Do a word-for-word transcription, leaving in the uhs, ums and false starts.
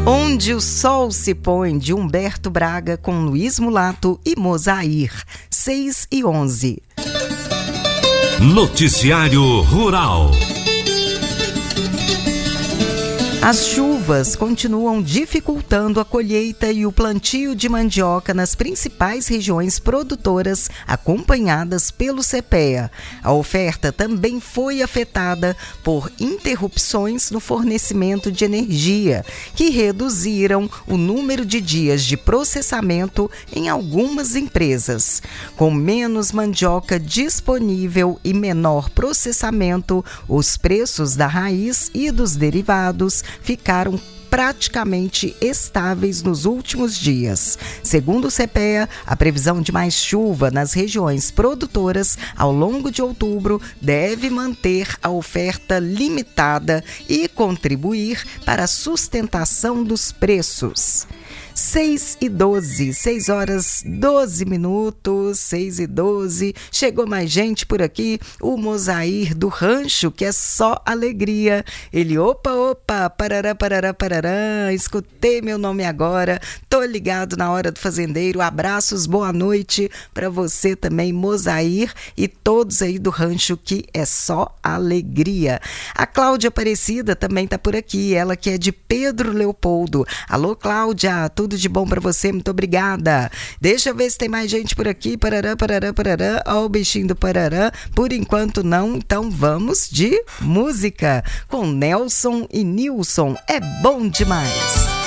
Onde o Sol se Põe, de Humberto Braga, com Luiz Mulato e Mozair, seis e onze. Noticiário Rural. As chuvas continuam dificultando a colheita e o plantio de mandioca nas principais regiões produtoras acompanhadas pelo CEPEA. A oferta também foi afetada por interrupções no fornecimento de energia, que reduziram o número de dias de processamento em algumas empresas. Com menos mandioca disponível e menor processamento, os preços da raiz e dos derivados ficaram praticamente estáveis nos últimos dias. Segundo o CEPEA, a previsão de mais chuva nas regiões produtoras ao longo de outubro deve manter a oferta limitada e contribuir para a sustentação dos preços. seis e doze, seis horas doze minutos, seis e doze. Chegou mais gente por aqui, o Mozair do Rancho, que é só alegria. Ele, opa, opa, parará, parará, parará, escutei meu nome agora, tô ligado na Hora do Fazendeiro. Abraços, boa noite para você também, Mozair, e todos aí do Rancho, que é só alegria. A Cláudia Aparecida também tá por aqui, ela que é de Pedro Leopoldo. Alô, Cláudia, tudo de bom pra você, muito obrigada. Deixa eu ver se tem mais gente por aqui. Parará, parará, parará. Ó o bichinho do parará. Por enquanto não, então vamos de música com Nelson e Nilson. É bom demais.